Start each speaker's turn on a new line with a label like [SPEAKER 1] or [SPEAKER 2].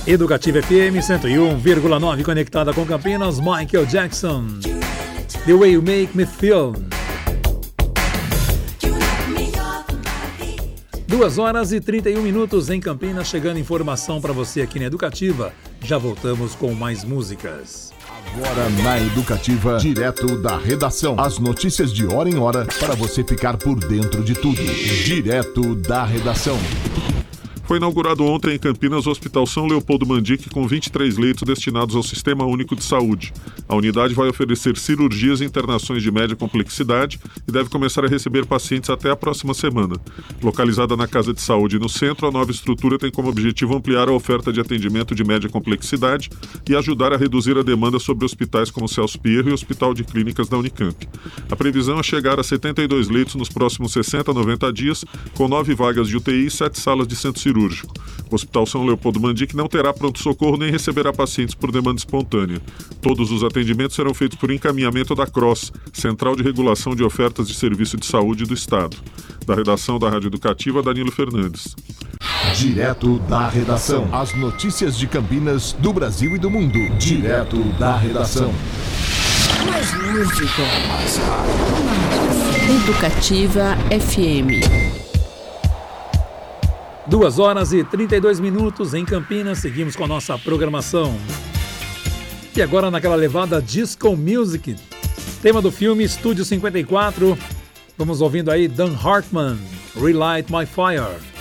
[SPEAKER 1] Educativa FM 101,9 conectada com Campinas. Michael Jackson, The Way You Make Me Feel. 2h31 em Campinas, chegando informação para você aqui na Educativa. Já voltamos com mais músicas.
[SPEAKER 2] Agora na Educativa, direto da redação. As notícias de hora em hora para você ficar por dentro de tudo. Direto da redação.
[SPEAKER 3] Foi inaugurado ontem em Campinas o Hospital São Leopoldo Mandic, com 23 leitos destinados ao Sistema Único de Saúde. A unidade vai oferecer cirurgias e internações de média complexidade e deve começar a receber pacientes até a próxima semana. Localizada na Casa de Saúde no centro, a nova estrutura tem como objetivo ampliar a oferta de atendimento de média complexidade e ajudar a reduzir a demanda sobre hospitais como o Celso Pierro e o Hospital de Clínicas da Unicamp. A previsão é chegar a 72 leitos nos próximos 60 a 90 dias, com 9 vagas de UTI e 7 salas de centro cirúrgico. O Hospital São Leopoldo Mandic não terá pronto-socorro nem receberá pacientes por demanda espontânea. Todos os atendimentos serão feitos por encaminhamento da CROSS, Central de Regulação de Ofertas de Serviço de Saúde do Estado. Da redação da Rádio Educativa, Danilo Fernandes.
[SPEAKER 2] Direto da redação. As notícias de Campinas, do Brasil e do mundo. Direto da redação.
[SPEAKER 4] Mais música. Educativa FM.
[SPEAKER 1] 2h32 em Campinas, seguimos com a nossa programação. E agora naquela levada Disco Music, tema do filme Estúdio 54, vamos ouvindo aí Dan Hartman, Relight My Fire.